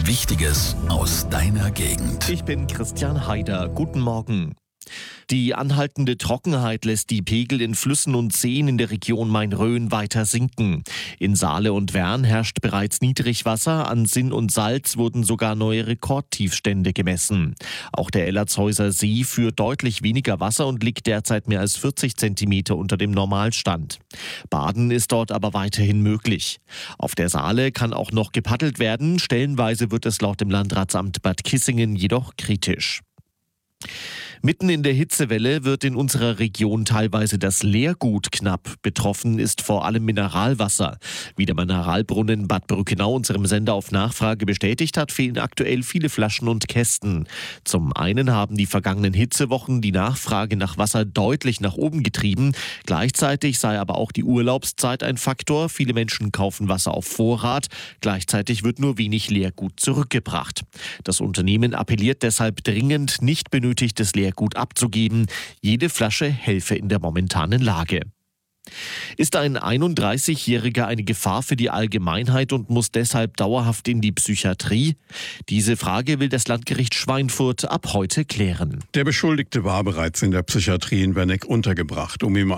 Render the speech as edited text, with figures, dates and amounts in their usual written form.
Wichtiges aus deiner Gegend. Ich bin Christian Haider. Guten Morgen. Die anhaltende Trockenheit lässt die Pegel in Flüssen und Seen in der Region Main-Rhön weiter sinken. In Saale und Wern herrscht bereits Niedrigwasser, an Sinn und Salz wurden sogar neue Rekordtiefstände gemessen. Auch der Ellertshäuser See führt deutlich weniger Wasser und liegt derzeit mehr als 40 Zentimeter unter dem Normalstand. Baden ist dort aber weiterhin möglich. Auf der Saale kann auch noch gepaddelt werden, stellenweise wird es laut dem Landratsamt Bad Kissingen jedoch kritisch. Mitten in der Hitzewelle wird in unserer Region teilweise das Leergut knapp. Betroffen ist vor allem Mineralwasser. Wie der Mineralbrunnen Bad Brückenau unserem Sender auf Nachfrage bestätigt hat, fehlen aktuell viele Flaschen und Kästen. Zum einen haben die vergangenen Hitzewochen die Nachfrage nach Wasser deutlich nach oben getrieben. Gleichzeitig sei aber auch die Urlaubszeit ein Faktor. Viele Menschen kaufen Wasser auf Vorrat. Gleichzeitig wird nur wenig Leergut zurückgebracht. Das Unternehmen appelliert deshalb dringend, nicht benötigtes Leergut abzugeben. Jede Flasche helfe in der momentanen Lage. Ist ein 31-Jähriger eine Gefahr für die Allgemeinheit und muss deshalb dauerhaft in die Psychiatrie? Diese Frage will das Landgericht Schweinfurt ab heute klären. Der Beschuldigte war bereits in der Psychiatrie in Werneck untergebracht. Um ihm